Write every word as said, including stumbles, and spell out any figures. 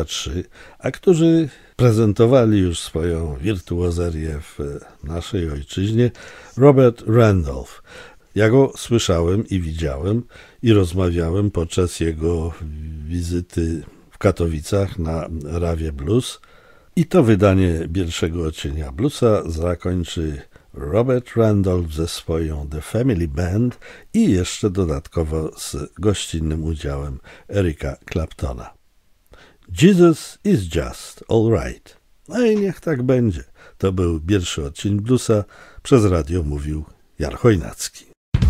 trzy, a którzy prezentowali już swoją wirtuozerię w naszej ojczyźnie, Robert Randolph. Ja go słyszałem i widziałem i rozmawiałem podczas jego wizyty w Katowicach na Rawie Blues. I to wydanie pierwszego odcienia bluesa zakończy Robert Randolph ze swoją The Family Band i jeszcze dodatkowo z gościnnym udziałem Erika Claptona. Jesus is just alright. No i niech tak będzie. To był pierwszy odcinek bluesa. Przez radio mówił Jan Chojnacki.